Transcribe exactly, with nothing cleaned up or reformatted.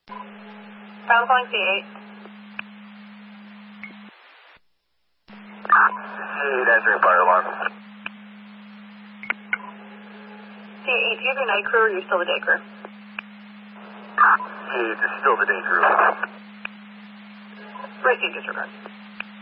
I'm calling C eight. C eight answering fire alarm. C eight, do you have your night crew or are you still the day crew? C eight is still the day crew. Receive disregard.